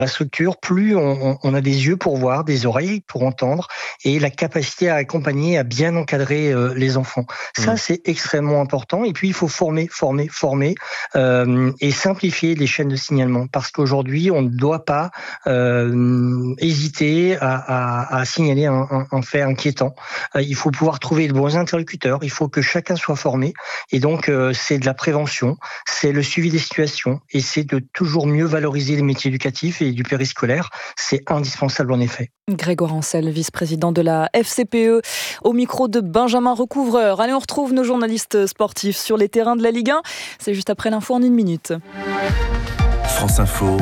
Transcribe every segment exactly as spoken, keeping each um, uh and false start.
la structure, plus on, on a des yeux pour voir, des oreilles pour entendre et la capacité à accompagner, à bien encadrer euh, les enfants. Ça, mmh. c'est extrêmement important. Et puis, il faut former, former, former euh, et simplifier les chaînes de signalement parce qu'aujourd'hui, on ne doit pas euh, hésiter à, à, à signaler un, un, un fait inquiétant. Euh, il faut pouvoir trouver de bons interlocuteurs. Il faut que chacun soit formé. Et donc, euh, c'est de la prévention, c'est le suivi des situations et c'est de toujours mieux valoriser les métiers éducatifs et du périscolaire. C'est indispensable en effet. Grégoire Ancel, vice-président de la F C P E, au micro de Benjamin Recouvreur. Allez, on retrouve nos journalistes sportifs sur les terrains de la Ligue un. C'est juste après l'info en une minute. France Info,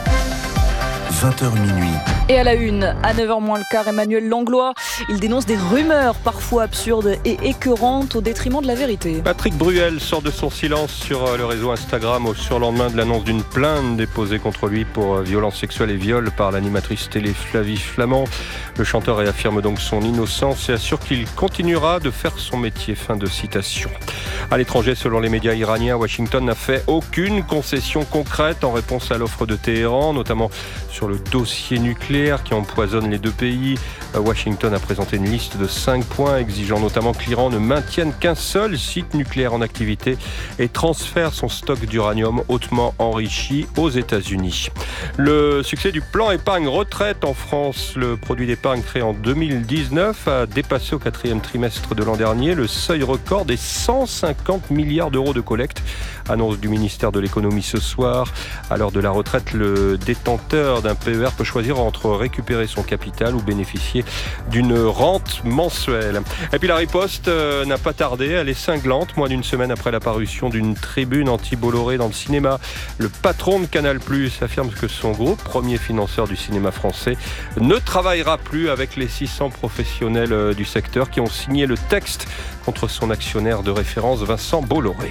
vingt heures minuit. Et à la une, à neuf heures moins le quart, Emmanuel Langlois, il dénonce des rumeurs parfois absurdes et écœurantes au détriment de la vérité. Patrick Bruel sort de son silence sur le réseau Instagram au surlendemain de l'annonce d'une plainte déposée contre lui pour violence sexuelle et viol par l'animatrice télé Flavie Flamand. Le chanteur réaffirme donc son innocence et assure qu'il continuera de faire son métier. Fin de citation. À l'étranger, selon les médias iraniens, Washington n'a fait aucune concession concrète en réponse à l'offre de Téhéran, notamment sur le dossier nucléaire qui empoisonne les deux pays. Washington a présenté une liste de cinq points exigeant notamment que l'Iran ne maintienne qu'un seul site nucléaire en activité et transfère son stock d'uranium hautement enrichi aux États-Unis. Le succès du plan épargne retraite en France, le produit d'épargne créé en deux mille dix-neuf a dépassé au quatrième trimestre de l'an dernier le seuil record des cent cinquante milliards d'euros de collecte. Annonce du ministère de l'économie ce soir. À l'heure de la retraite, le détenteur d'un P E R peut choisir entre récupérer son capital ou bénéficier d'une rente mensuelle. Et puis la riposte euh, n'a pas tardé, elle est cinglante. Moins d'une semaine après la parution d'une tribune anti-Bolloré dans le cinéma, le patron de Canal plus, affirme que son groupe, premier financeur du cinéma français, ne travaillera plus avec les six cents professionnels du secteur qui ont signé le texte contre son actionnaire de référence Vincent Bolloré.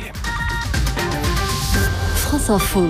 France Info.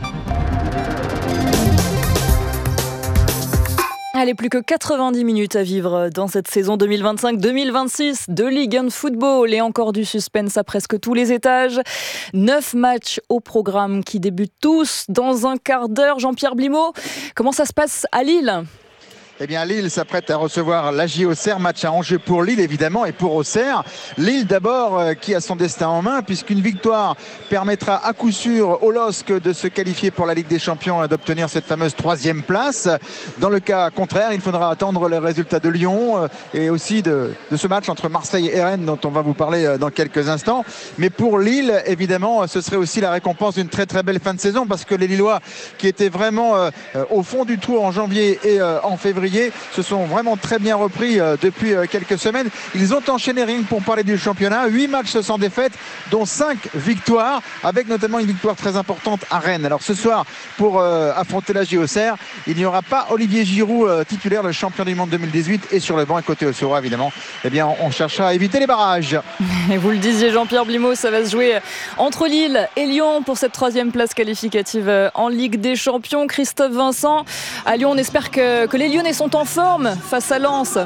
Allez, plus que quatre-vingt-dix minutes à vivre dans cette saison deux mille vingt-cinq deux mille vingt-six de Ligue un de football et encore du suspense à presque tous les étages. Neuf matchs au programme qui débutent tous dans un quart d'heure. Jean-Pierre Blimaud, comment ça se passe à Lille ? Eh bien, Lille s'apprête à recevoir l'A J Auxerre, match à enjeu pour Lille évidemment et pour Auxerre. Lille d'abord euh, qui a son destin en main puisqu'une victoire permettra à coup sûr au L O S C de se qualifier pour la Ligue des Champions et d'obtenir cette fameuse troisième place. Dans le cas contraire, il faudra attendre les résultats de Lyon euh, et aussi de, de ce match entre Marseille et Rennes dont on va vous parler euh, dans quelques instants. Mais pour Lille, évidemment, ce serait aussi la récompense d'une très très belle fin de saison parce que les Lillois qui étaient vraiment euh, au fond du trou en janvier et euh, en février se sont vraiment très bien repris euh, depuis euh, quelques semaines. Ils ont enchaîné rien que pour parler du championnat. huit matchs sans défaite, dont cinq victoires, avec notamment une victoire très importante à Rennes. Alors ce soir, pour euh, affronter la J Auxerre, il n'y aura pas Olivier Giroud, euh, titulaire, le champion du monde deux mille dix-huit, et sur le banc, à côté Auxerrois, évidemment, eh bien, on cherchera à éviter les barrages. Et vous le disiez, Jean-Pierre Blimaud, ça va se jouer entre Lille et Lyon pour cette troisième place qualificative en Ligue des Champions. Christophe Vincent, à Lyon, on espère que, que les Lyonnais sont en forme face à Lens.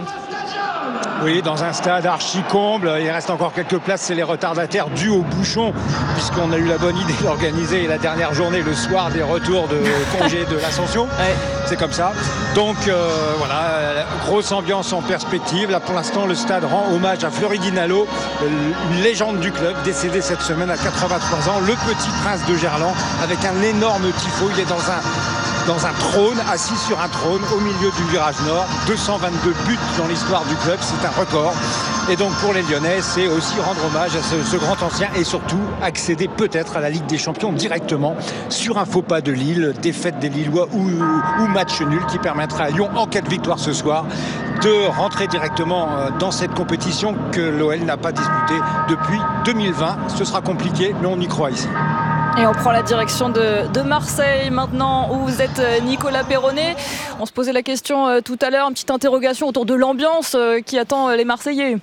Oui, dans un stade archi comble, il reste encore quelques places, c'est les retardataires dus au bouchon, puisqu'on a eu la bonne idée d'organiser la dernière journée le soir des retours de congé de l'Ascension. Ouais. C'est comme ça. Donc euh, voilà, grosse ambiance en perspective. Là pour l'instant, le stade rend hommage à Fleury Guinalo, une légende du club, décédé cette semaine à quatre-vingt-trois ans, le petit prince de Gerland, avec un énorme tifo. Il est dans un dans un trône, assis sur un trône au milieu du virage nord. deux cent vingt-deux buts dans l'histoire du club, c'est un record. Et donc pour les Lyonnais, c'est aussi rendre hommage à ce, ce grand ancien et surtout accéder peut-être à la Ligue des Champions directement sur un faux pas de Lille, défaite des Lillois ou, ou match nul qui permettra à Lyon, en cas de victoire ce soir, de rentrer directement dans cette compétition que l'O L n'a pas disputée depuis deux mille vingt. Ce sera compliqué, mais on y croit ici. Et on prend la direction de, de Marseille maintenant où vous êtes Nicolas Perronnet. On se posait la question euh, tout à l'heure, une petite interrogation autour de l'ambiance euh, qui attend euh, les Marseillais.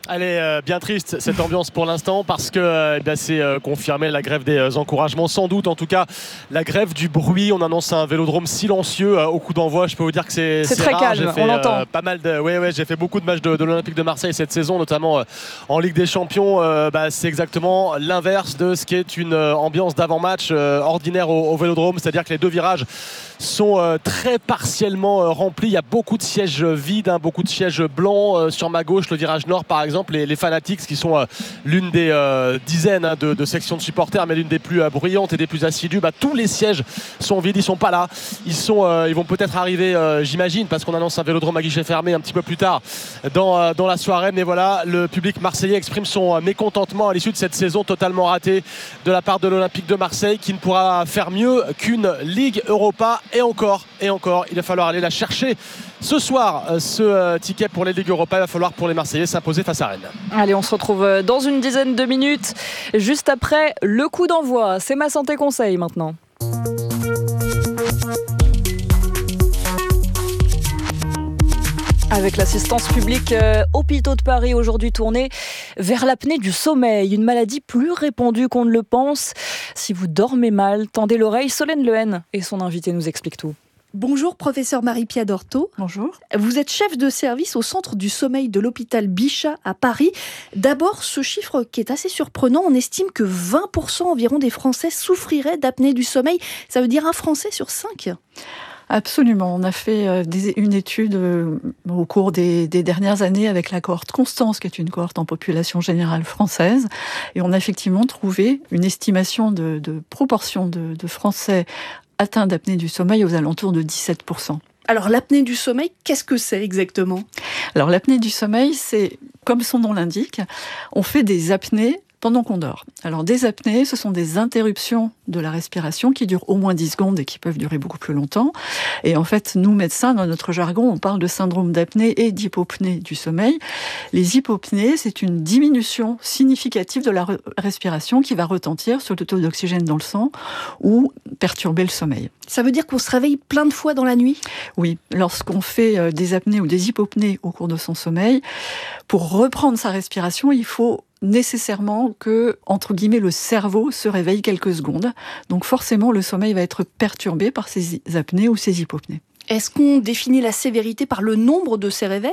Elle est euh, bien triste cette ambiance pour l'instant parce que euh, eh bien, c'est euh, confirmé la grève des euh, encouragements, sans doute en tout cas la grève du bruit. On annonce un vélodrome silencieux euh, au coup d'envoi. Je peux vous dire que c'est, c'est, c'est très rare. calme, j'ai fait, on l'entend. Euh, pas mal de, ouais, ouais, j'ai fait beaucoup de matchs de, de l'Olympique de Marseille cette saison, notamment euh, en Ligue des Champions. Euh, bah, c'est exactement l'inverse de ce qui est une euh, ambiance d'avant-match euh, ordinaire au, au vélodrome, c'est-à-dire que les deux virages sont euh, très partiellement euh, remplis. Il y a beaucoup de sièges vides, hein, beaucoup de sièges blancs euh, sur ma gauche, le virage nord par exemple. Les, les Fanatics qui sont euh, l'une des euh, dizaines hein, de, de sections de supporters, mais l'une des plus euh, bruyantes et des plus assidues. Bah, tous les sièges sont vides, ils sont pas là. Ils, sont, euh, ils vont peut-être arriver, euh, j'imagine, parce qu'on annonce un vélodrome à guichet fermé un petit peu plus tard dans, euh, dans la soirée. Mais voilà, le public marseillais exprime son euh, mécontentement à l'issue de cette saison totalement ratée de la part de l'Olympique de Marseille, qui ne pourra faire mieux qu'une Ligue Europa. Et encore, et encore, il va falloir aller la chercher ce soir, ce euh, ticket pour les Ligues Europa. Il va falloir pour les Marseillais s'imposer face à Rennes. Allez, on se retrouve dans une dizaine de minutes, juste après le coup d'envoi. C'est Ma Santé Conseil maintenant. Avec l'assistance publique euh, Hôpitaux de Paris, aujourd'hui tournée vers l'apnée du sommeil, une maladie plus répandue qu'on ne le pense. Si vous dormez mal, tendez l'oreille. Solène Lehen et son invité nous expliquent tout. Bonjour, professeur Marie-Pia Dorto. Bonjour. Vous êtes chef de service au centre du sommeil de l'hôpital Bichat à Paris. D'abord, ce chiffre qui est assez surprenant, on estime que vingt pour cent environ des Français souffriraient d'apnée du sommeil. Ça veut dire un Français sur cinq ? Absolument. On a fait euh, des, une étude euh, au cours des, des dernières années avec la cohorte Constance, qui est une cohorte en population générale française. Et on a effectivement trouvé une estimation de, de proportion de, de Français atteints d'apnée du sommeil aux alentours de dix-sept pour cent. Alors l'apnée du sommeil, qu'est-ce que c'est exactement ? Alors l'apnée du sommeil, c'est, comme son nom l'indique, on fait des apnées pendant qu'on dort. Alors des apnées, ce sont des interruptions de la respiration qui durent au moins dix secondes et qui peuvent durer beaucoup plus longtemps. Et en fait, nous médecins, dans notre jargon, on parle de syndrome d'apnée et d'hypopnée du sommeil. Les hypopnées, c'est une diminution significative de la re- respiration qui va retentir sur le taux d'oxygène dans le sang ou perturber le sommeil. Ça veut dire qu'on se réveille plein de fois dans la nuit ? Oui, lorsqu'on fait des apnées ou des hypopnées au cours de son sommeil, pour reprendre sa respiration, il faut nécessairement que, entre guillemets, le cerveau se réveille quelques secondes. Donc forcément, le sommeil va être perturbé par ces apnées ou ces hypopnées. Est-ce qu'on définit la sévérité par le nombre de ces réveils ?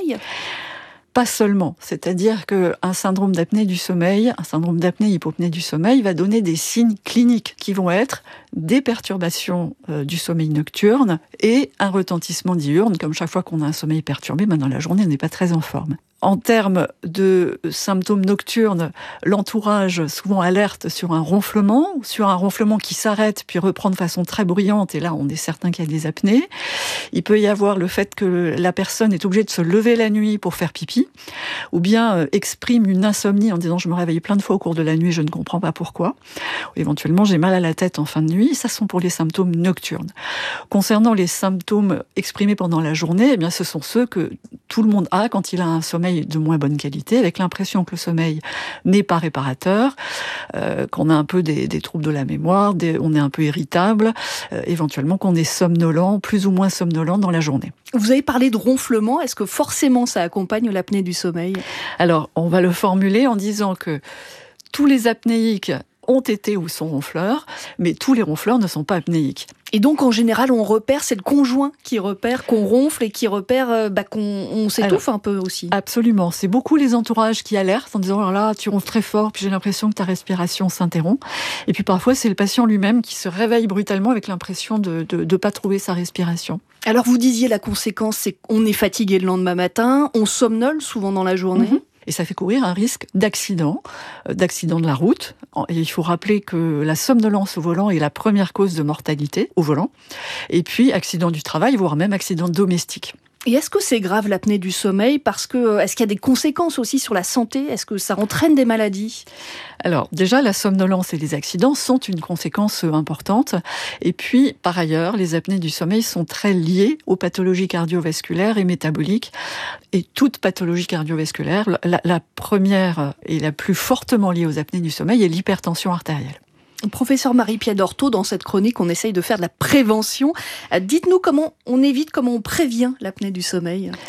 Pas seulement, c'est-à-dire qu'un syndrome d'apnée du sommeil, un syndrome d'apnée-hypopnée du sommeil va donner des signes cliniques qui vont être des perturbations euh, du sommeil nocturne et un retentissement diurne, comme chaque fois qu'on a un sommeil perturbé, ben dans la journée on n'est pas très en forme. En termes de symptômes nocturnes, l'entourage souvent alerte sur un ronflement, sur un ronflement qui s'arrête puis reprend de façon très bruyante, et là on est certain qu'il y a des apnées. Il peut y avoir le fait que la personne est obligée de se lever la nuit pour faire pipi, ou bien euh, exprime une insomnie en disant « je me réveille plein de fois au cours de la nuit, je ne comprends pas pourquoi ». Éventuellement, j'ai mal à la tête en fin de nuit, ça sont pour les symptômes nocturnes. Concernant les symptômes exprimés pendant la journée, eh bien, ce sont ceux que tout le monde a quand il a un sommeil de moins bonne qualité, avec l'impression que le sommeil n'est pas réparateur, euh, qu'on a un peu des, des troubles de la mémoire, des, on est un peu irritable, euh, éventuellement qu'on est somnolent, plus ou moins somnolent dans la journée. Vous avez parlé de ronflement, est-ce que forcément ça accompagne l'apnée du sommeil ? Alors, on va le formuler en disant que tous les apnéiques ont été ou sont ronfleurs, mais tous les ronfleurs ne sont pas apnéiques. Et donc, en général, on repère, c'est le conjoint qui repère qu'on ronfle et qui repère euh, bah, qu'on on s'étouffe Alors, un peu aussi. Absolument. C'est beaucoup les entourages qui alertent en disant oh « là, tu ronfles très fort, puis j'ai l'impression que ta respiration s'interrompt ». Et puis parfois, c'est le patient lui-même qui se réveille brutalement avec l'impression de ne pas trouver sa respiration. Alors, vous disiez la conséquence, c'est qu'on est fatigué le lendemain matin, on somnole souvent dans la journée. Mm-hmm. Et ça fait courir un risque d'accident, d'accident de la route. Et il faut rappeler que la somnolence au volant est la première cause de mortalité au volant. Et puis, accident du travail, voire même accident domestique. Et est-ce que c'est grave l'apnée du sommeil ? Parce que, est-ce qu'il y a des conséquences aussi sur la santé ? Est-ce que ça entraîne des maladies ? Alors, déjà, la somnolence et les accidents sont une conséquence importante. Et puis, par ailleurs, les apnées du sommeil sont très liées aux pathologies cardiovasculaires et métaboliques. Et toute pathologie cardiovasculaire, la, la première et la plus fortement liée aux apnées du sommeil est l'hypertension artérielle. Professeur Marie-Pia Dorto, dans cette chronique, on essaye de faire de la prévention. Dites-nous comment on évite, comment on prévient l'apnée du sommeil.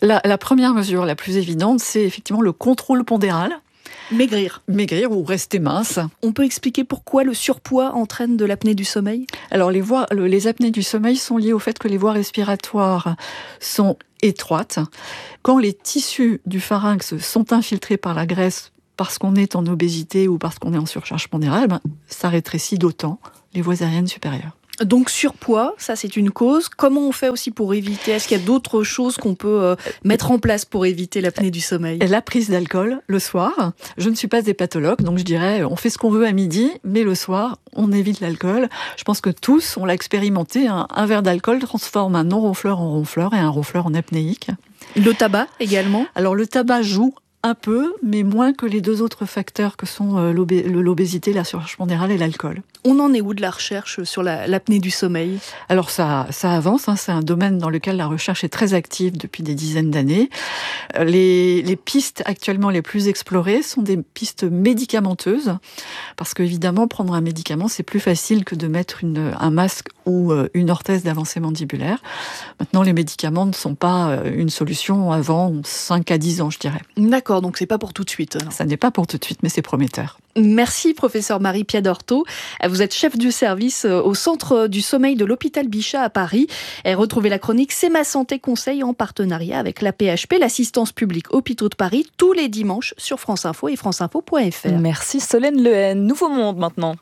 la, la première mesure la plus évidente, c'est effectivement le contrôle pondéral. Maigrir. Maigrir ou rester mince. On peut expliquer pourquoi le surpoids entraîne de l'apnée du sommeil ? Alors les, voies, les apnées du sommeil sont liées au fait que les voies respiratoires sont étroites. Quand les tissus du pharynx sont infiltrés par la graisse parce qu'on est en obésité ou parce qu'on est en surcharge pondérale, ben, ça rétrécit d'autant les voies aériennes supérieures. Donc surpoids, ça c'est une cause. Comment on fait aussi pour éviter ? Est-ce qu'il y a d'autres choses qu'on peut euh, mettre en place pour éviter l'apnée du sommeil ? La prise d'alcool le soir. Je ne suis pas hépatologue, donc je dirais on fait ce qu'on veut à midi, mais le soir, on évite l'alcool. Je pense que tous, on l'a expérimenté. Un, un verre d'alcool transforme un non-ronfleur en ronfleur et un ronfleur en apnéique. Le tabac également ? Alors le tabac joue un peu, mais moins que les deux autres facteurs que sont l'obé- l'obésité, la surcharge pondérale et l'alcool. On en est où de la recherche sur la, l'apnée du sommeil ? Alors ça, ça avance, hein, c'est un domaine dans lequel la recherche est très active depuis des dizaines d'années. Les, les pistes actuellement les plus explorées sont des pistes médicamenteuses, parce qu'évidemment, prendre un médicament, c'est plus facile que de mettre une, un masque ou une orthèse d'avancée mandibulaire. Maintenant, les médicaments ne sont pas une solution avant cinq à dix ans, je dirais. D'accord, donc c'est pas pour tout de suite. Alors. Ça n'est pas pour tout de suite, mais c'est prometteur. Merci, professeur Marie Piadorto. Vous êtes chef du service au Centre du sommeil de l'hôpital Bichat à Paris. Et retrouvez la chronique C'est ma santé conseil en partenariat avec l'A P H P, l'assistance publique hôpitaux de Paris, tous les dimanches sur France Info et franceinfo point f r. Merci Solène Lehen. Nouveau monde maintenant.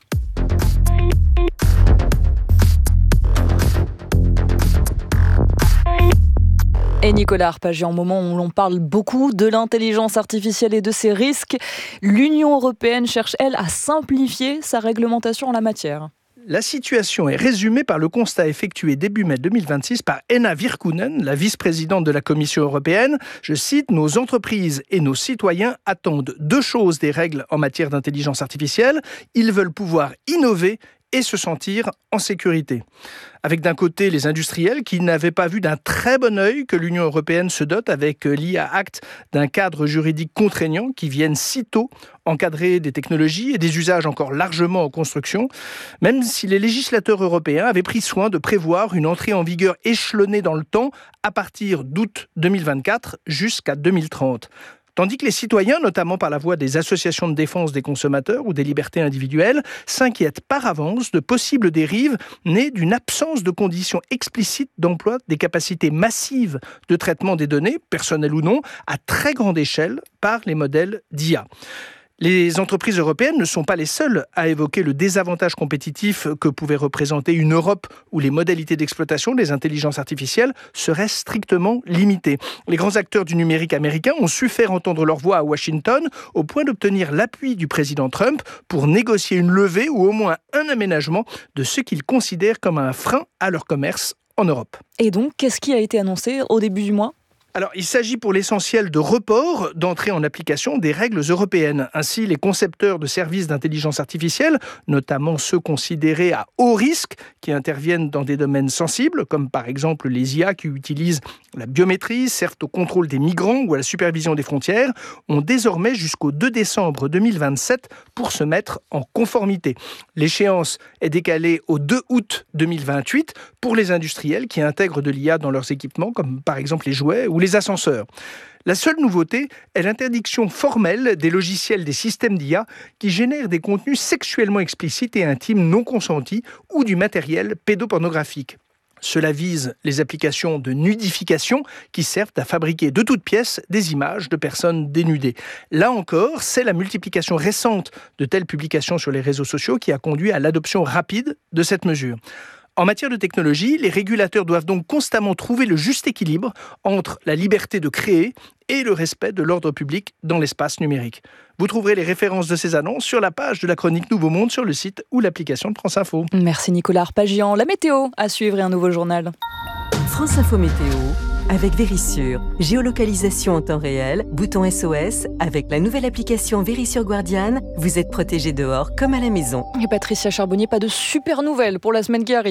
Et Nicolas Arpagian, au moment où l'on parle beaucoup de l'intelligence artificielle et de ses risques, l'Union européenne cherche, elle, à simplifier sa réglementation en la matière. La situation est résumée par le constat effectué début mai deux mille vingt-six par Henna Virkkunen, la vice-présidente de la Commission européenne. Je cite, « Nos entreprises et nos citoyens attendent deux choses des règles en matière d'intelligence artificielle. Ils veulent pouvoir innover et se sentir en sécurité. » Avec d'un côté les industriels qui n'avaient pas vu d'un très bon œil que l'Union européenne se dote avec l'I A Act d'un cadre juridique contraignant qui vienne sitôt encadrer des technologies et des usages encore largement en construction, même si les législateurs européens avaient pris soin de prévoir une entrée en vigueur échelonnée dans le temps à partir d'août deux mille vingt-quatre jusqu'à deux mille trente. Tandis que les citoyens, notamment par la voix des associations de défense des consommateurs ou des libertés individuelles, s'inquiètent par avance de possibles dérives nées d'une absence de conditions explicites d'emploi des capacités massives de traitement des données, personnelles ou non, à très grande échelle par les modèles d'I A. Les entreprises européennes ne sont pas les seules à évoquer le désavantage compétitif que pouvait représenter une Europe où les modalités d'exploitation des intelligences artificielles seraient strictement limitées. Les grands acteurs du numérique américain ont su faire entendre leur voix à Washington au point d'obtenir l'appui du président Trump pour négocier une levée ou au moins un aménagement de ce qu'ils considèrent comme un frein à leur commerce en Europe. Et donc, qu'est-ce qui a été annoncé au début du mois ? Alors, il s'agit pour l'essentiel de report d'entrée en application des règles européennes. Ainsi, les concepteurs de services d'intelligence artificielle, notamment ceux considérés à haut risque, qui interviennent dans des domaines sensibles, comme par exemple les I A qui utilisent la biométrie, servent au contrôle des migrants ou à la supervision des frontières, ont désormais jusqu'au deux décembre deux mille vingt-sept pour se mettre en conformité. L'échéance est décalée au deux août deux mille vingt-huit pour les industriels qui intègrent de l'I A dans leurs équipements, comme par exemple les jouets ou les ascenseurs. La seule nouveauté est l'interdiction formelle des logiciels des systèmes d'I A qui génèrent des contenus sexuellement explicites et intimes non consentis ou du matériel pédopornographique. Cela vise les applications de nudification qui servent à fabriquer de toutes pièces des images de personnes dénudées. Là encore, c'est la multiplication récente de telles publications sur les réseaux sociaux qui a conduit à l'adoption rapide de cette mesure. En matière de technologie, les régulateurs doivent donc constamment trouver le juste équilibre entre la liberté de créer et le respect de l'ordre public dans l'espace numérique. Vous trouverez les références de ces annonces sur la page de la chronique Nouveau Monde sur le site ou l'application de France Info. Merci Nicolas Arpagian. La météo à suivre et un nouveau journal. France Info Météo avec Vérissure. Géolocalisation en temps réel, bouton S O S. Avec la nouvelle application Vérissure Guardian, vous êtes protégé dehors comme à la maison. Et Patricia Charbonnier, pas de super nouvelles pour la semaine qui arrive.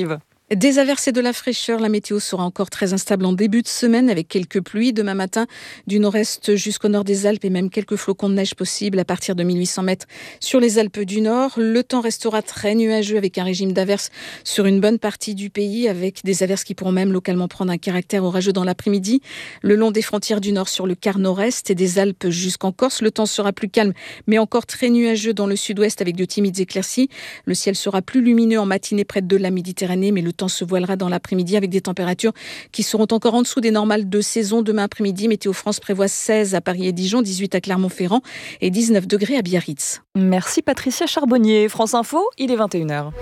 Des averses et de la fraîcheur, la météo sera encore très instable en début de semaine avec quelques pluies. Demain matin, du nord-est jusqu'au nord des Alpes et même quelques flocons de neige possibles à partir de mille huit cents mètres sur les Alpes du Nord. Le temps restera très nuageux avec un régime d'averses sur une bonne partie du pays, avec des averses qui pourront même localement prendre un caractère orageux dans l'après-midi. Le long des frontières du Nord sur le quart nord-est et des Alpes jusqu'en Corse, le temps sera plus calme mais encore très nuageux dans le sud-ouest avec de timides éclaircies. Le ciel sera plus lumineux en matinée près de la Méditerranée, mais le temps se voilera dans l'après-midi avec des températures qui seront encore en dessous des normales de saison. Demain après-midi, Météo France prévoit seize à Paris et Dijon, dix-huit à Clermont-Ferrand et dix-neuf degrés à Biarritz. Merci Patricia Charbonnier. France Info, il est vingt et une heures.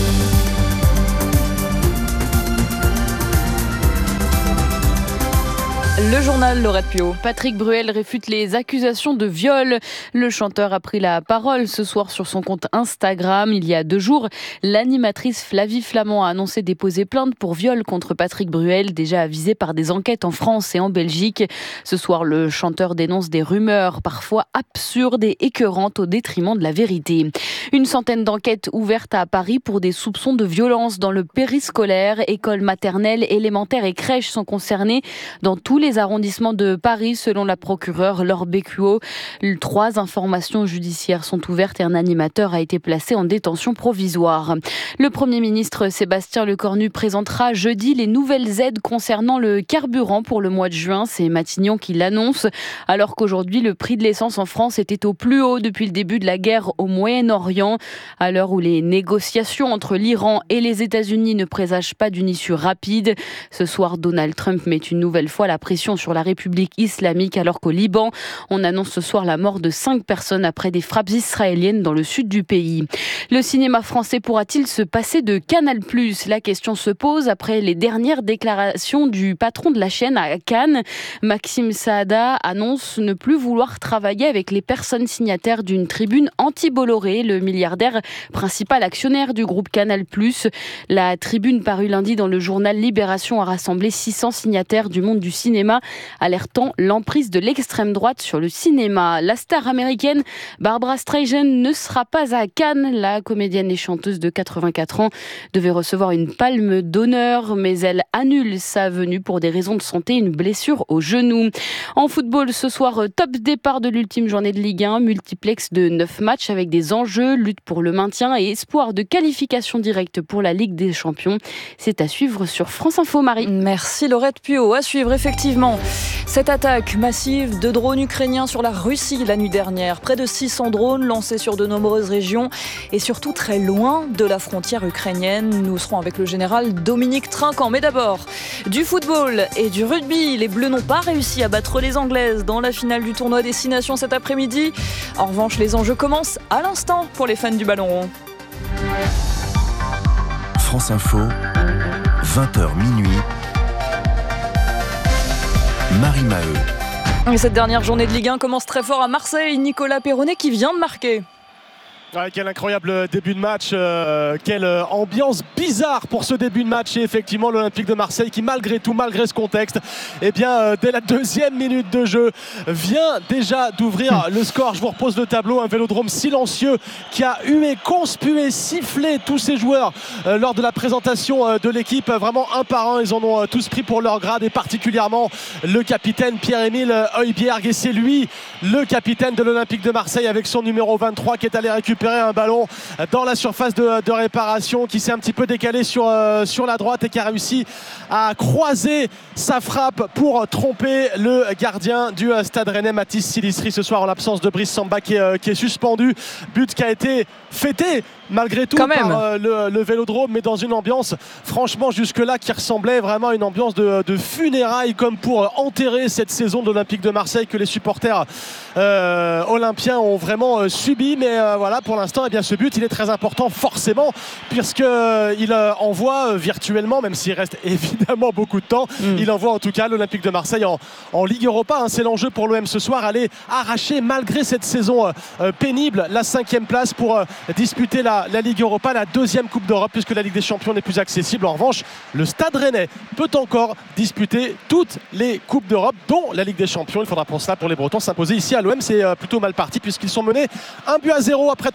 Le journal Laurette Piau. Patrick Bruel réfute les accusations de viol. Le chanteur a pris la parole ce soir sur son compte Instagram. Il y a deux jours, l'animatrice Flavie Flamand a annoncé déposer plainte pour viol contre Patrick Bruel, déjà avisé par des enquêtes en France et en Belgique. Ce soir, le chanteur dénonce des rumeurs parfois absurdes et écœurantes au détriment de la vérité. Une centaine d'enquêtes ouvertes à Paris pour des soupçons de violence dans le périscolaire. Écoles maternelles, élémentaires et crèches sont concernées dans tous les Les arrondissements de Paris, selon la procureure Laure Bécuot. Trois informations judiciaires sont ouvertes et un animateur a été placé en détention provisoire. Le Premier ministre Sébastien Lecornu présentera jeudi les nouvelles aides concernant le carburant pour le mois de juin. C'est Matignon qui l'annonce, alors qu'aujourd'hui le prix de l'essence en France était au plus haut depuis le début de la guerre au Moyen-Orient. À l'heure où les négociations entre l'Iran et les États-Unis ne présagent pas d'une issue rapide, ce soir Donald Trump met une nouvelle fois la pression sur la République islamique, alors qu'au Liban, on annonce ce soir la mort de cinq personnes après des frappes israéliennes dans le sud du pays. Le cinéma français pourra-t-il se passer de Canal plus ? La question se pose après les dernières déclarations du patron de la chaîne à Cannes. Maxime Saada annonce ne plus vouloir travailler avec les personnes signataires d'une tribune anti-Bolloré, le milliardaire principal actionnaire du groupe Canal plus. La tribune parue lundi dans le journal Libération a rassemblé six cents signataires du monde du cinéma, alertant l'emprise de l'extrême droite sur le cinéma. La star américaine Barbra Streisand ne sera pas à Cannes. La comédienne et chanteuse de quatre-vingt-quatre ans devait recevoir une palme d'honneur, mais elle annule sa venue pour des raisons de santé, une blessure au genou. En football, ce soir, top départ de l'ultime journée de Ligue un, multiplex de neuf matchs avec des enjeux, lutte pour le maintien et espoir de qualification directe pour la Ligue des Champions. C'est à suivre sur France Info, Marie. Merci Laurette Piau. À suivre effectivement cette attaque massive de drones ukrainiens sur la Russie la nuit dernière. Près de six cents drones lancés sur de nombreuses régions et surtout très loin de la frontière ukrainienne. Nous serons avec le général Dominique Trinquant. Mais d'abord, du football et du rugby. Les Bleus n'ont pas réussi à battre les Anglaises dans la finale du tournoi Destination cet après-midi. En revanche, les enjeux commencent à l'instant pour les fans du ballon rond. France Info, vingt heures minuit. Marie Maheu. Et cette dernière journée de Ligue un commence très fort à Marseille. Nicolas Perronnet qui vient de marquer. Ouais, quel incroyable début de match, euh, quelle ambiance bizarre pour ce début de match. Et effectivement, l'Olympique de Marseille qui, malgré tout, malgré ce contexte, eh bien, euh, dès la deuxième minute de jeu, vient déjà d'ouvrir le score. Je vous repose le tableau, un Vélodrome silencieux qui a hué, conspué, sifflé tous ses joueurs euh, lors de la présentation euh, de l'équipe. Vraiment un par un, ils en ont euh, tous pris pour leur grade, et particulièrement le capitaine Pierre-Émile Højbjerg. Et c'est lui, le capitaine de l'Olympique de Marseille, avec son numéro vingt-trois, qui est allé récupérer un ballon dans la surface de, de réparation, qui s'est un petit peu décalé sur, euh, sur la droite et qui a réussi à croiser sa frappe pour tromper le gardien du Stade Rennais, Mathis Silistri, ce soir en l'absence de Brice Samba qui est, euh, qui est suspendu. But qui a été fêté malgré tout par euh, le, le Vélodrome, mais dans une ambiance franchement jusque-là qui ressemblait vraiment à une ambiance de, de funérailles, comme pour enterrer cette saison de l'Olympique de Marseille que les supporters euh, olympiens ont vraiment euh, subi. Mais euh, voilà, pour l'instant, eh bien, ce but il est très important forcément, puisqu'il euh, envoie euh, virtuellement, même s'il reste évidemment beaucoup de temps, mm. il envoie en tout cas l'Olympique de Marseille en, en Ligue Europa. Hein. C'est l'enjeu pour l'O M ce soir, aller arracher malgré cette saison euh, pénible la cinquième place pour euh, disputer la la Ligue Europa, la deuxième Coupe d'Europe, puisque la Ligue des Champions n'est plus accessible. En revanche, le Stade Rennais peut encore disputer toutes les Coupes d'Europe, dont la Ligue des Champions. Il faudra pour cela, pour les Bretons, s'imposer ici à l'O M. C'est plutôt mal parti, puisqu'ils sont menés un but à zéro après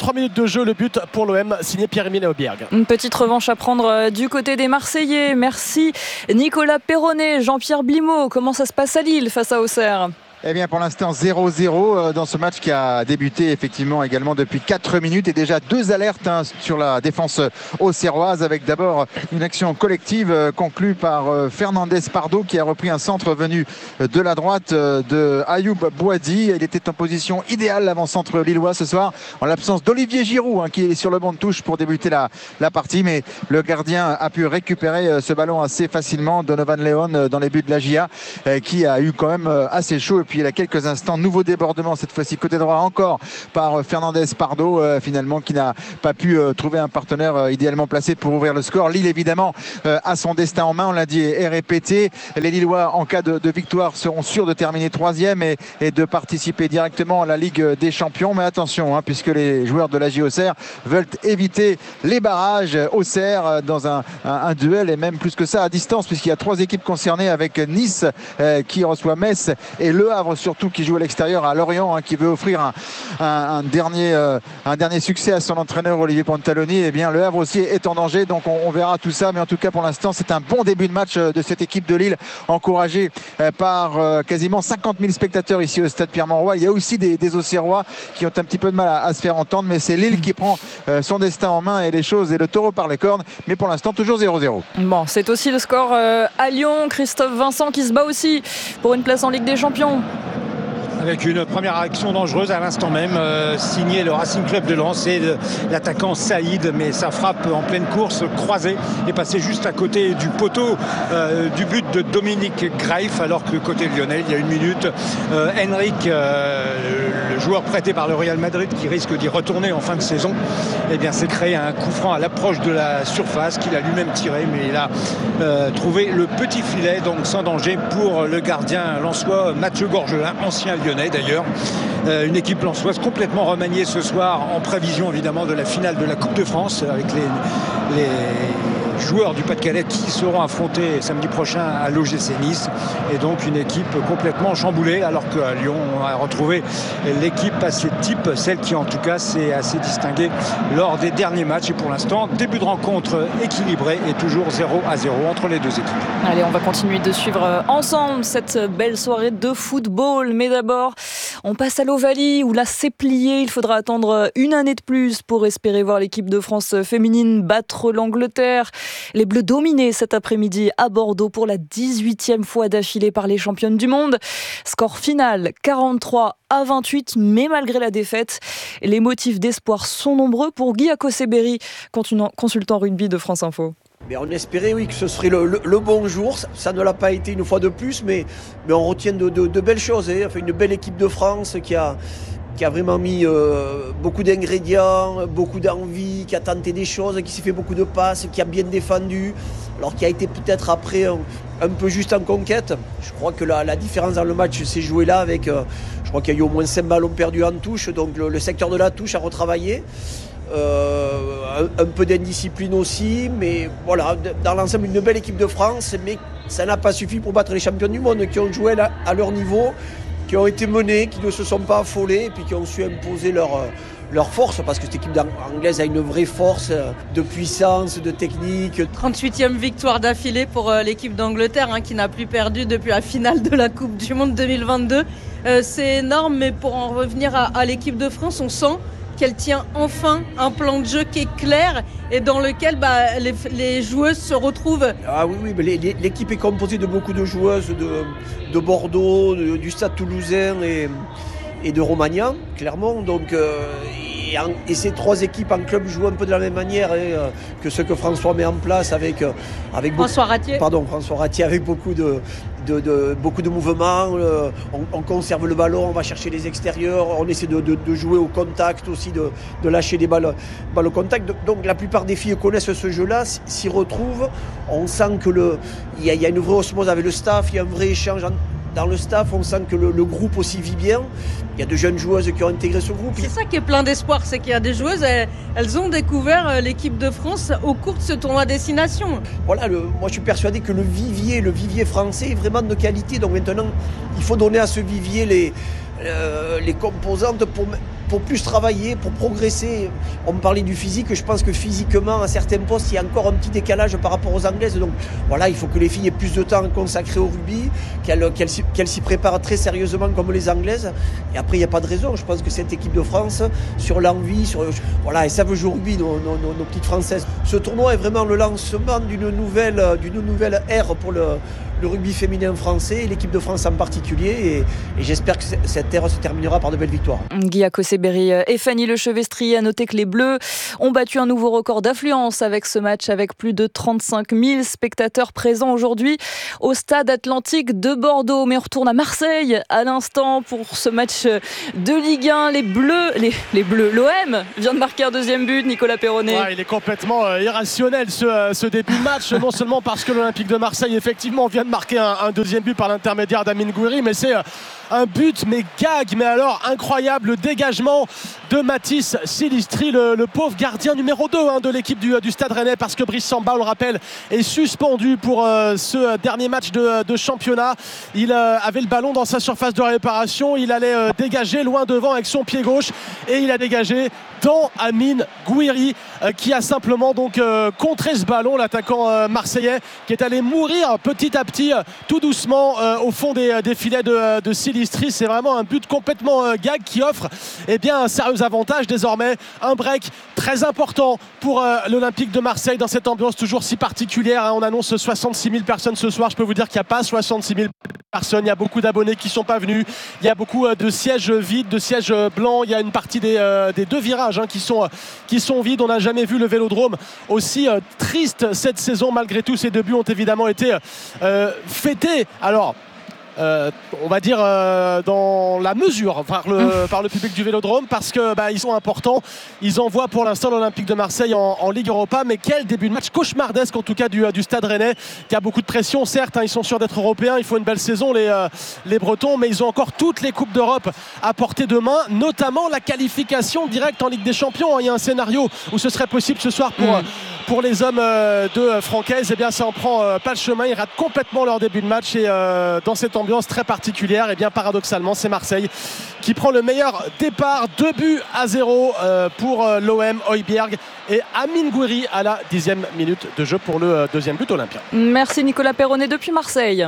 trois minutes de jeu, le but pour l'O M signé Pierre-Emile Auberg. Une petite revanche à prendre du côté des Marseillais. Merci Nicolas Perronnet, Jean-Pierre Blimaud. Comment ça se passe à Lille face à Auxerre ? Eh bien, pour l'instant, zéro zéro dans ce match qui a débuté effectivement également depuis quatre minutes et déjà deux alertes hein, sur la défense auxerroise avec d'abord une action collective conclue par Fernandez Pardo qui a repris un centre venu de la droite de Ayoub Bouadi. Il était en position idéale l'avant-centre lillois ce soir en l'absence d'Olivier Giroud hein, qui est sur le banc de touche pour débuter la, la partie, mais le gardien a pu récupérer ce ballon assez facilement. Donovan Leon dans les buts de la J A qui a eu quand même assez chaud. Et puis il y a quelques instants, nouveau débordement cette fois-ci côté droit encore par Fernandez Pardo euh, finalement qui n'a pas pu euh, trouver un partenaire euh, idéalement placé pour ouvrir le score. Lille évidemment euh, a son destin en main, on l'a dit et répété. Les Lillois en cas de, de victoire seront sûrs de terminer troisième et, et de participer directement à la Ligue des Champions. Mais attention hein, puisque les joueurs de l'A J Auxerre veulent éviter les barrages. Auxerre dans un, un, un duel et même plus que ça à distance puisqu'il y a trois équipes concernées avec Nice euh, qui reçoit Metz et Le Havre surtout qui joue à l'extérieur à Lorient hein, qui veut offrir un, un, un, dernier, euh, un dernier succès à son entraîneur Olivier Pantaloni. Et eh bien le Havre aussi est en danger, donc on, on verra tout ça, mais en tout cas pour l'instant c'est un bon début de match de cette équipe de Lille encouragée euh, par euh, quasiment cinquante mille spectateurs ici au stade Pierre-Mauroy. Il y a aussi des, des Auxerrois qui ont un petit peu de mal à, à se faire entendre, mais c'est Lille qui prend euh, son destin en main et les choses et le taureau par les cornes, mais pour l'instant toujours zéro zéro. Bon, c'est aussi le score euh, à Lyon. Christophe Vincent qui se bat aussi pour une place en Ligue des Champions. Avec une première action dangereuse à l'instant même, euh, signée le Racing Club de Lens et de l'attaquant Saïd, mais sa frappe en pleine course croisée est passée juste à côté du poteau euh, du but de Dominique Greif, alors que côté lyonnais, il y a une minute, euh, Henrik, euh, le joueur prêté par le Real Madrid qui risque d'y retourner en fin de saison, eh bien s'est créé un coup franc à l'approche de la surface qu'il a lui-même tiré, mais il a euh, trouvé le petit filet, donc sans danger pour le gardien lensois Mathieu Gorgelin, ancien lyonnais d'ailleurs. Euh, une équipe lensoise complètement remaniée ce soir en prévision évidemment de la finale de la Coupe de France avec les, les joueurs du Pas-de-Calais qui seront affrontés samedi prochain à l'O G C Nice, et donc une équipe complètement chamboulée, alors qu'à Lyon on a retrouvé l'équipe assez type, celle qui en tout cas s'est assez distinguée lors des derniers matchs. Et pour l'instant, début de rencontre équilibré et toujours zéro à zéro entre les deux équipes. Allez, on va continuer de suivre ensemble cette belle soirée de football, mais d'abord on passe à l'Ovalie où là c'est plié. Il faudra attendre une année de plus pour espérer voir l'équipe de France féminine battre l'Angleterre. Les Bleus dominés cet après-midi à Bordeaux pour la dix-huitième fois d'affilée par les championnes du monde. Score final quarante-trois à vingt-huit, mais malgré la défaite, les motifs d'espoir sont nombreux pour Guy Akoseberi, consultant rugby de France Info. Mais on espérait oui, que ce serait le, le, le bon jour. Ça, ça ne l'a pas été une fois de plus, mais, mais on retient de, de, de belles choses. Hein. Enfin, une belle équipe de France qui a, qui a vraiment mis euh, beaucoup d'ingrédients, beaucoup d'envie, qui a tenté des choses, qui s'est fait beaucoup de passes, qui a bien défendu, alors qui a été peut-être après un, un peu juste en conquête. Je crois que la, la différence dans le match s'est jouée là avec, euh, je crois qu'il y a eu au moins cinq ballons perdus en touche, donc le, le secteur de la touche a retravaillé. Euh, un, un peu d'indiscipline aussi, mais voilà, dans l'ensemble une belle équipe de France, mais ça n'a pas suffi pour battre les champions du monde qui ont joué là, à leur niveau, qui ont été menés, qui ne se sont pas affolés et puis qui ont su imposer leur, leur force, parce que cette équipe anglaise a une vraie force de puissance, de technique. trente-huitième victoire d'affilée pour l'équipe d'Angleterre hein, qui n'a plus perdu depuis la finale de la Coupe du Monde deux mille vingt-deux. Euh, c'est énorme, mais pour en revenir à, à l'équipe de France, on sent qu'elle tient enfin un plan de jeu qui est clair et dans lequel bah, les, les joueuses se retrouvent. Ah oui, oui, mais les, les, l'équipe est composée de beaucoup de joueuses de, de Bordeaux, de, du Stade Toulousain et, et de Romagnan, clairement. Donc, euh, et, en, et ces trois équipes en club jouent un peu de la même manière hein, euh, que ce que François met en place avec, euh, avec François beaucoup, Ratier. Pardon, François Ratier avec beaucoup de De, de, beaucoup de mouvements, euh, on, on conserve le ballon, on va chercher les extérieurs, on essaie de, de, de jouer au contact aussi, de, de lâcher des balles, balles au contact. Donc la plupart des filles connaissent ce jeu-là, s'y retrouvent. On sent que le, il y a, il y a une vraie osmose avec le staff, il y a un vrai échange en, dans le staff, on sent que le, le groupe aussi vit bien. Il y a de jeunes joueuses qui ont intégré ce groupe. C'est ça qui est plein d'espoir, c'est qu'il y a des joueuses, elles, elles ont découvert l'équipe de France au cours de ce tournoi à destination. Voilà, le, moi je suis persuadé que le vivier, le vivier français est vraiment de qualité. Donc maintenant, il faut donner à ce vivier les, euh, les composantes pour, pour plus travailler, pour progresser. On me parlait du physique, je pense que physiquement, à certains postes, il y a encore un petit décalage par rapport aux Anglaises. Donc voilà, il faut que les filles aient plus de temps consacré au rugby, qu'elles, qu'elles, qu'elles s'y préparent très sérieusement comme les Anglaises. Et après, il n'y a pas de raison. Je pense que cette équipe de France, sur l'envie, sur voilà, et ça veut jouer au rugby, nos, nos, nos, nos petites Françaises. Ce tournoi est vraiment le lancement d'une nouvelle, d'une nouvelle ère pour le, le rugby féminin français, et l'équipe de France en particulier. Et, et j'espère que cette ère se terminera par de belles victoires. Guy Akoseberi et Fanny Lechevestrier. À noter que les Bleus ont battu un nouveau record d'affluence avec ce match, avec plus de trente-cinq mille spectateurs présents aujourd'hui au stade Atlantique de Bordeaux. Mais on retourne à Marseille à l'instant pour ce match de Ligue un. Les Bleus, les, les Bleus, l'O M vient de marquer un deuxième but, Nicolas Perronnet. Ouais, il est complètement euh, irrationnel ce, euh, ce début de match, non seulement parce que l'Olympique de Marseille effectivement vient de marquer un, un deuxième but par l'intermédiaire d'Amine Gouiri, mais c'est euh, un but, mais gag, mais alors incroyable, le dégagement de Mathis Silistri, le, le pauvre gardien numéro deux hein, de l'équipe du, du Stade Rennais, parce que Brice Samba, on le rappelle, est suspendu pour euh, ce dernier match de, de championnat. Il euh, avait le ballon dans sa surface de réparation, il allait euh, dégager loin devant avec son pied gauche, et il a dégagé dans Amine Gouiri euh, qui a simplement donc euh, contré ce ballon, l'attaquant euh, marseillais qui est allé mourir petit à petit, euh, tout doucement euh, au fond des, des filets de, de Silistri. C'est vraiment un but complètement euh, gag qui offre eh bien, un sérieux avantage désormais, un break très important pour euh, l'Olympique de Marseille dans cette ambiance toujours si particulière hein. On annonce soixante-six mille personnes ce soir, je peux vous dire qu'il n'y a pas soixante-six mille personnes, il y a beaucoup d'abonnés qui ne sont pas venus, il y a beaucoup euh, de sièges vides, de sièges blancs, il y a une partie des, euh, des deux virages hein, qui, sont, qui sont vides. On n'a jamais vu le Vélodrome aussi euh, triste cette saison. Malgré tout, ces deux buts ont évidemment été euh, fêtés. Alors Euh, on va dire euh, dans la mesure par le, par le public du Vélodrome, parce que bah, ils sont importants. Ils envoient pour l'instant l'Olympique de Marseille en, en Ligue Europa, mais quel début de match cauchemardesque en tout cas du, du Stade Rennais, qui a beaucoup de pression certes hein, ils sont sûrs d'être européens, il faut une belle saison les, euh, les Bretons, mais ils ont encore toutes les coupes d'Europe à portée de main, notamment la qualification directe en Ligue des Champions. Il y a un scénario où ce serait possible ce soir pour, mmh. pour les hommes euh, de Francaise. Et eh bien ça en prend euh, pas le chemin, ils ratent complètement leur début de match, et euh, dans cette ambiance très particulière, et bien paradoxalement c'est Marseille qui prend le meilleur départ, deux buts à zéro euh, pour euh, l'O M. Højbjerg et Amine Gouiri à la dixième minute de jeu pour le euh, deuxième but olympien. Merci Nicolas Perronnet depuis Marseille.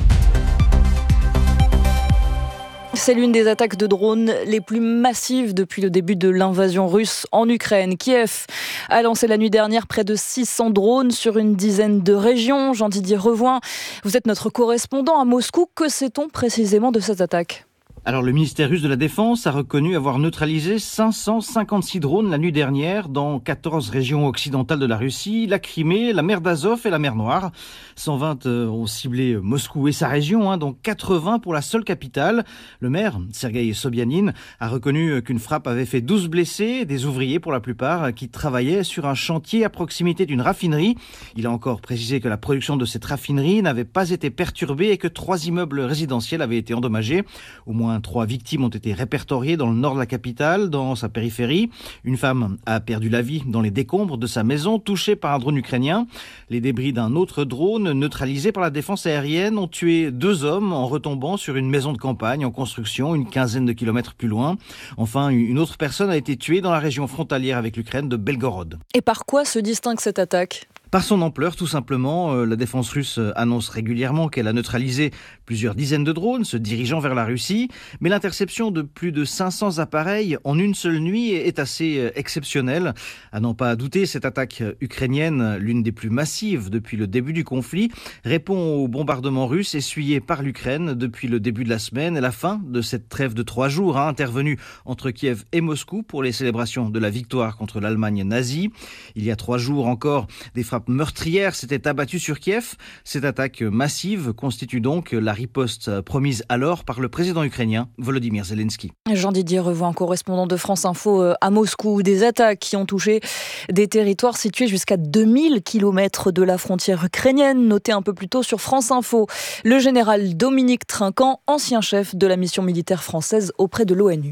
C'est l'une des attaques de drones les plus massives depuis le début de l'invasion russe en Ukraine. Kiev a lancé la nuit dernière près de six cents drones sur une dizaine de régions. Jean-Didier Revoin, vous êtes notre correspondant à Moscou. Que sait-on précisément de cette attaque ? Alors le ministère russe de la Défense a reconnu avoir neutralisé cinq cent cinquante-six drones la nuit dernière dans quatorze régions occidentales de la Russie, la Crimée, la mer d'Azov et la mer Noire. cent vingt ont ciblé Moscou et sa région, hein, dont quatre-vingts pour la seule capitale. Le maire, Sergueï Sobyanin, a reconnu qu'une frappe avait fait douze blessés, des ouvriers pour la plupart, qui travaillaient sur un chantier à proximité d'une raffinerie. Il a encore précisé que la production de cette raffinerie n'avait pas été perturbée et que trois immeubles résidentiels avaient été endommagés. Au moins trois victimes ont été répertoriées dans le nord de la capitale, dans sa périphérie. Une femme a perdu la vie dans les décombres de sa maison, touchée par un drone ukrainien. Les débris d'un autre drone, neutralisé par la défense aérienne, ont tué deux hommes en retombant sur une maison de campagne en construction, une quinzaine de kilomètres plus loin. Enfin, une autre personne a été tuée dans la région frontalière avec l'Ukraine de Belgorod. Et par quoi se distingue cette attaque ? Par son ampleur, tout simplement. La défense russe annonce régulièrement qu'elle a neutralisé plusieurs dizaines de drones se dirigeant vers la Russie. Mais l'interception de plus de cinq cents appareils en une seule nuit est assez exceptionnelle. À n'en pas douter, cette attaque ukrainienne, l'une des plus massives depuis le début du conflit, répond aux bombardements russes essuyés par l'Ukraine depuis le début de la semaine et la fin de cette trêve de trois jours hein, intervenue entre Kiev et Moscou pour les célébrations de la victoire contre l'Allemagne nazie. Il y a trois jours encore, des frappes meurtrières s'étaient abattues sur Kiev. Cette attaque massive constitue donc la riposte promise alors par le président ukrainien Volodymyr Zelensky. Jean-Didier Revoin, correspondant de France Info à Moscou. Des attaques qui ont touché des territoires situés jusqu'à deux mille kilomètres de la frontière ukrainienne. Noté un peu plus tôt sur France Info, le général Dominique Trinquant, ancien chef de la mission militaire française auprès de l'ONU.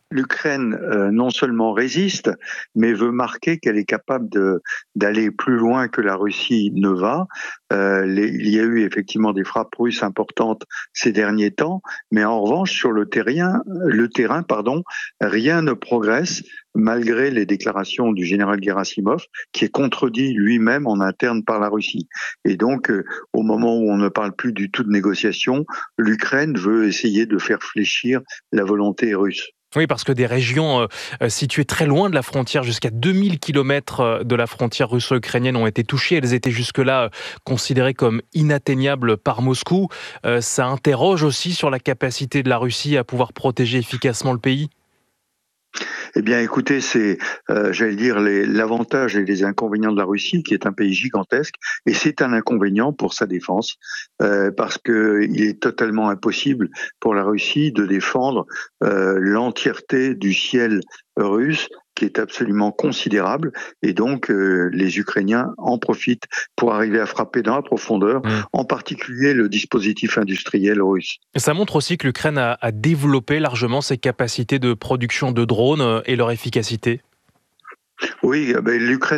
L'Ukraine euh, non seulement résiste, mais veut marquer qu'elle est capable de, d'aller plus loin que la Russie ne va. Euh, les, il y a eu effectivement des frappes russes importantes ces derniers temps, mais en revanche sur le terrain, le terrain, pardon, rien ne progresse malgré les déclarations du général Gerasimov, qui est contredit lui-même en interne par la Russie. Et donc, euh, au moment où on ne parle plus du tout de négociation, l'Ukraine veut essayer de faire fléchir la volonté russe. Oui, parce que des régions euh, situées très loin de la frontière, jusqu'à deux mille kilomètres de la frontière russo-ukrainienne, ont été touchées. Elles étaient jusque-là euh, considérées comme inatteignables par Moscou. Euh, ça interroge aussi sur la capacité de la Russie à pouvoir protéger efficacement le pays. Eh bien, écoutez, c'est, euh, j'allais dire, les, l'avantage et les inconvénients de la Russie, qui est un pays gigantesque, et c'est un inconvénient pour sa défense, euh, parce que il est totalement impossible pour la Russie de défendre euh, l'entièreté du ciel russe, qui est absolument considérable, et donc euh, les Ukrainiens en profitent pour arriver à frapper dans la profondeur, mmh. en particulier le dispositif industriel russe. Ça montre aussi que l'Ukraine a, a développé largement ses capacités de production de drones et leur efficacité. Oui, ben, l'Ukraine